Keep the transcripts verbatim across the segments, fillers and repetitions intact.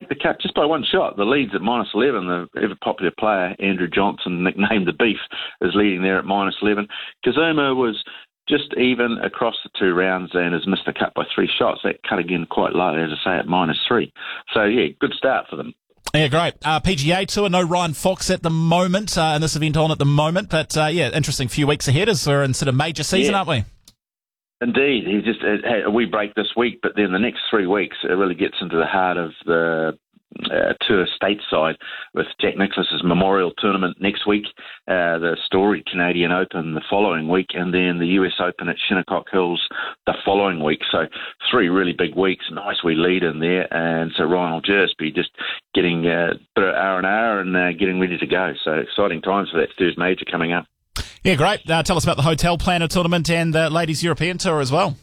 the Cup just by one shot. The lead's at minus eleven. The ever-popular player, Andrew Johnson, nicknamed the Beef, is leading there at minus eleven. Kazuma was just even across the two rounds and has missed the cut by three shots. That cut again quite low, as I say, at minus three. So, yeah, good start for them. Yeah, great. Uh, P G A Tour, no Ryan Fox at the moment, uh, and this event on at the moment. But, uh, yeah, interesting few weeks ahead as we're in sort of major season, yeah. aren't we? Indeed. He just had a wee break this week, but then the next three weeks it really gets into the heart of the uh, tour stateside with Jack Nicklaus's Memorial Tournament next week, uh, the storied Canadian Open the following week, and then the U S Open at Shinnecock Hills the following week. So three really big weeks, nice wee lead in there, and so Ryan Jersby just getting uh, a bit of R and R and uh, getting ready to go. So exciting times for that Thurs Major coming up. Yeah, great. Uh, tell us about the Hotel Planner Tournament and the Ladies European Tour as well.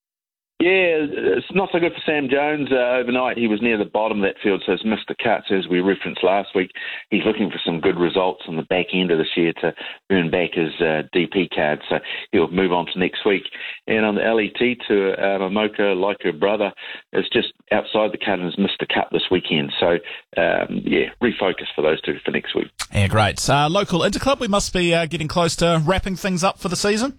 Yeah, it's not so good for Sam Jones. Uh, overnight, he was near the bottom of that field, so he's missed the cuts, as we referenced last week. He's looking for some good results on the back end of this year to earn back his uh, D P card, so he'll move on to next week. And on the L E T Tour, uh, Momoka, like her brother, is just outside the cut and has missed the cut this weekend. So, um, yeah, refocus for those two for next week. Yeah, great. Uh, local Interclub, we must be uh, getting close to wrapping things up for the season.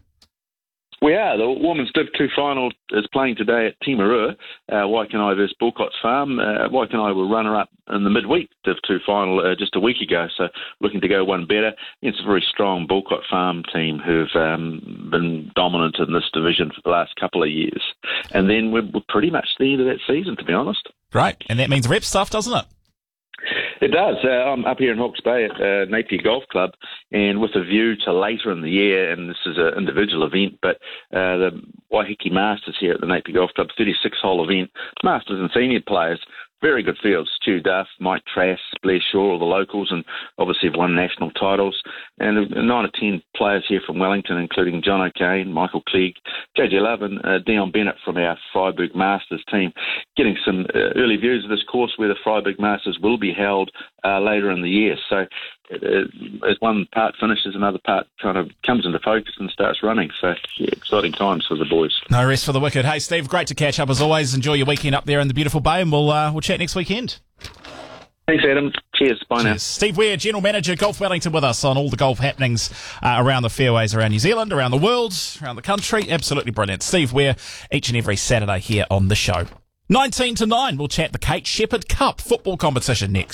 We are. The Women's Div two final is playing today at Timarua, uh, Waikanae versus Bulcott's Farm. Uh, Waikanae were runner-up in the midweek Div two final uh, just a week ago, so looking to go one better. It's a very strong Bulcott Farm team who've um, been dominant in this division for the last couple of years. And then we're, we're pretty much the end of that season, to be honest. Great. And that means rep stuff, doesn't it? It does. Uh, I'm up here in Hawke's Bay at uh, Napier Golf Club, and with a view to later in the year, and this is an individual event, but uh, the Waiheke Masters here at the Napier Golf Club, thirty-six hole event, Masters and senior players, very good fields. Stu Duff, Mike Trass, Blair Shaw, all the locals, and obviously have won national titles. And nine or ten players here from Wellington, including John O'Kane, Michael Clegg, J J Love, and uh, Dion Bennett from our Freiburg Masters team. Getting some uh, early views of this course where the Freiburg Masters will be held uh, later in the year. So uh, as one part finishes, another part kind of comes into focus and starts running. So yeah, exciting times for the boys. No rest for the wicked. Hey, Steve, great to catch up as always. Enjoy your weekend up there in the beautiful Bay, and we'll uh, we'll chat next weekend. Thanks, Adam. Cheers. Bye Cheers. now. Steve Ware, General Manager, Golf Wellington, with us on all the golf happenings uh, around the fairways, around New Zealand, around the world, around the country. Absolutely brilliant. Steve Ware, each and every Saturday here on the show. nineteen to nine, we'll chat the Kate Shepherd Cup football competition next.